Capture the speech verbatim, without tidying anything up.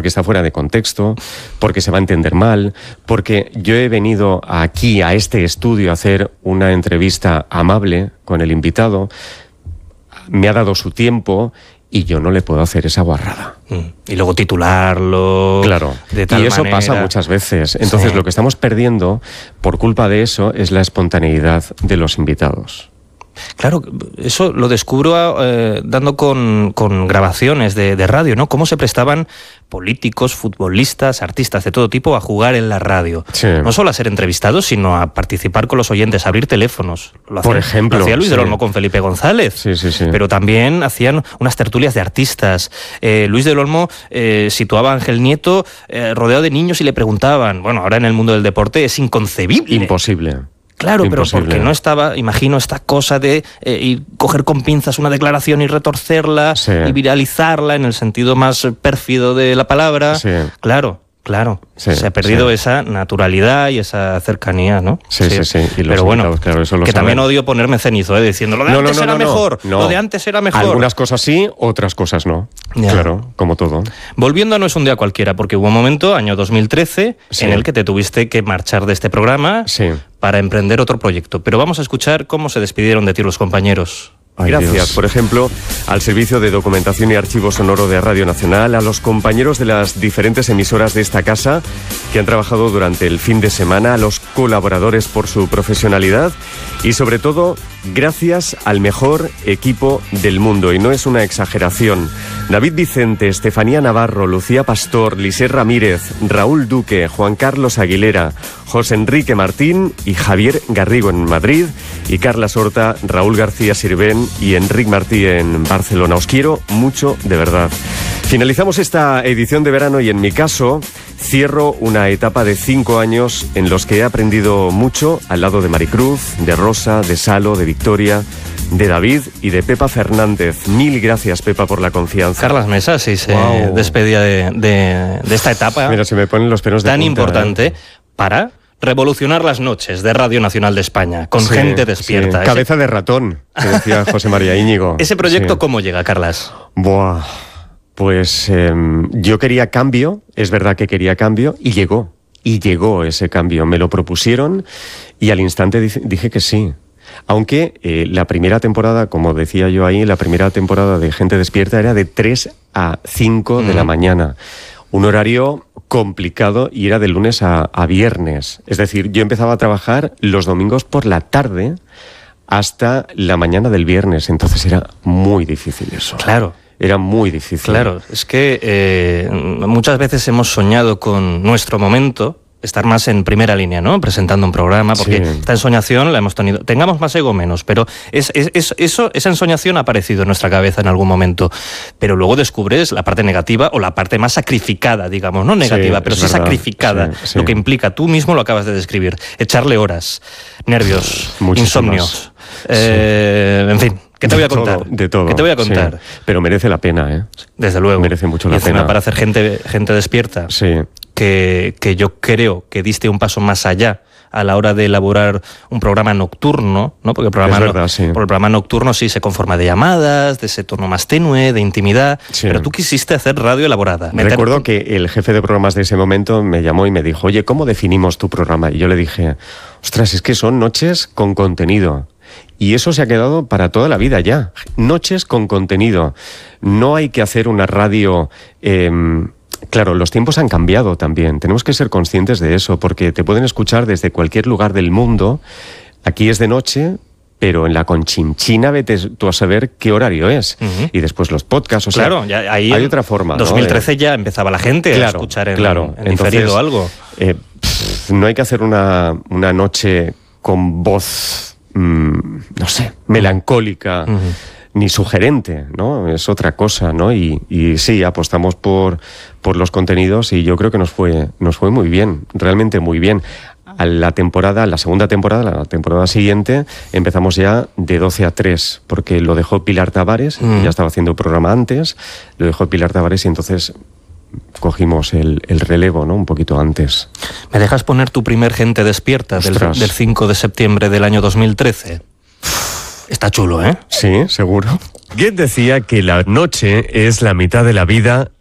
porque está fuera de contexto, porque se va a entender mal, porque yo he venido aquí, a este estudio, a hacer una entrevista amable con el invitado, me ha dado su tiempo y yo no le puedo hacer esa guarrada. Mm. Y luego titularlo. Claro, de tal y eso manera. pasa muchas veces. Entonces Sí. lo que estamos perdiendo por culpa de eso es la espontaneidad de los invitados. Claro, eso lo descubro eh, dando con, con grabaciones de, de radio, ¿no? Cómo se prestaban políticos, futbolistas, artistas de todo tipo a jugar en la radio. Sí. No solo a ser entrevistados, sino a participar con los oyentes, a abrir teléfonos. Lo Por hacían- ejemplo, Lo hacía Luis sí. del Olmo con Felipe González. Sí, sí, sí. Pero también hacían unas tertulias de artistas. Eh, Luis del Olmo eh, situaba a Ángel Nieto eh, rodeado de niños y le preguntaban. Bueno, ahora en el mundo del deporte es inconcebible. Imposible. Claro, Imposible. pero porque no estaba, imagino, esta cosa de eh, y coger con pinzas una declaración y retorcerla Sí. y viralizarla en el sentido más pérfido de la palabra. Sí. Claro, claro. Sí, se ha perdido sí. esa naturalidad y esa cercanía, ¿no? Sí, sí, sí. Y los Pero bueno, invitados, claro, eso lo que también saben. odio ponerme cenizo, ¿eh? Diciendo lo de No, antes no, no, era no, no. mejor, No. lo de antes era mejor. Algunas cosas sí, otras cosas no. Ya. Claro, como todo. Volviendo a No es un día cualquiera, porque hubo un momento, año dos mil trece, Sí. en el que te tuviste que marchar de este programa Sí. para emprender otro proyecto. Pero vamos a escuchar cómo se despidieron de ti los compañeros. Ay, Gracias, Dios. por ejemplo, al Servicio de Documentación y Archivo Sonoro de Radio Nacional, a los compañeros de las diferentes emisoras de esta casa que han trabajado durante el fin de semana, a los colaboradores por su profesionalidad y, sobre todo, gracias al mejor equipo del mundo. Y no es una exageración. David Vicente, Estefanía Navarro, Lucía Pastor, Lisset Ramírez, Raúl Duque, Juan Carlos Aguilera, José Enrique Martín y Javier Garrigo en Madrid y Carla Sorta, Raúl García Sirvén y Enric Martí en Barcelona. Os quiero mucho, de verdad. Finalizamos esta edición de verano y en mi caso cierro una etapa de cinco años en los que he aprendido mucho al lado de Maricruz, de Rosa, de Salo, de Victoria, de David y de Pepa Fernández. Mil gracias, Pepa, por la confianza. Carlas Mesa, sí, se Wow. despedía de, de, de esta etapa Mira, se me ponen los pelos de tan punta, importante ¿eh? para revolucionar las noches de Radio Nacional de España, con Sí, gente despierta. sí. Ese- Cabeza de ratón, que decía José María Íñigo. Ese proyecto, Sí. ¿cómo llega, Carlas? Buah, pues eh, yo quería cambio, es verdad que quería cambio, y llegó, y llegó ese cambio. Me lo propusieron y al instante dije, dije que sí. Aunque eh, la primera temporada, como decía yo ahí, la primera temporada de Gente Despierta era de tres a cinco de la mañana. Un horario complicado y era de lunes a, a viernes. Es decir, yo empezaba a trabajar los domingos por la tarde hasta la mañana del viernes. Entonces era muy difícil eso. Claro. Era muy difícil. Claro, es que eh, muchas veces hemos soñado con nuestro momento, estar más en primera línea, ¿no? Presentando un programa, porque Sí. esta ensoñación la hemos tenido, tengamos más ego o menos, pero es, es, es- eso, esa ensoñación ha aparecido en nuestra cabeza en algún momento, pero luego descubres la parte negativa o la parte más sacrificada, digamos, no negativa, Sí, pero es sí verdad. sacrificada, Sí, sí. lo que implica, tú mismo lo acabas de describir, echarle horas, nervios, Muchísimas. insomnios, eh, en fin. ¿Qué te voy a De contar? todo, de todo. ¿Qué te voy a contar? Sí. Pero merece la pena, ¿eh? Desde luego. Merece mucho Y la encima pena. para hacer gente, gente despierta, Sí. que, que yo creo que diste un paso más allá a la hora de elaborar un programa nocturno, ¿no? Porque el programa, Es verdad, sí. porque el programa nocturno sí se conforma de llamadas, de ese tono más tenue, de intimidad, Sí. pero tú quisiste hacer radio elaborada. Meter- Recuerdo que el jefe de programas de ese momento me llamó y me dijo, oye, ¿cómo definimos tu programa? Y yo le dije, ostras, es que son noches con contenido. Y eso se ha quedado para toda la vida ya. Noches con contenido. No hay que hacer una radio... eh, claro, los tiempos han cambiado también. Tenemos que ser conscientes de eso, porque te pueden escuchar desde cualquier lugar del mundo. Aquí es de noche, pero en la Conchinchina vete tú a saber qué horario es. Ujú. Y después los podcasts. O sea, Claro, ya ahí hay en otra forma, ¿no? dos mil trece de- ya empezaba la gente a Claro, escuchar en, claro. en diferido algo. Eh, pff, no hay que hacer una, una noche con voz, mm, no sé, melancólica, Ujú. ni sugerente, ¿no? Es otra cosa, ¿no? Y, y sí, apostamos por, por los contenidos y yo creo que nos fue, nos fue muy bien, realmente muy bien. A la temporada, la segunda temporada, la temporada siguiente, empezamos ya de doce a tres, porque lo dejó Pilar Tavares, Mm. que ya estaba haciendo programa antes, lo dejó Pilar Tavares y entonces cogimos el, el relevo, ¿no? Un poquito antes. ¿Me dejas poner tu primer gente despierta del, Ostras. del cinco de septiembre del año dos mil trece? Está chulo, ¿eh? Sí, seguro. ¿Quién decía que la noche es la mitad de la vida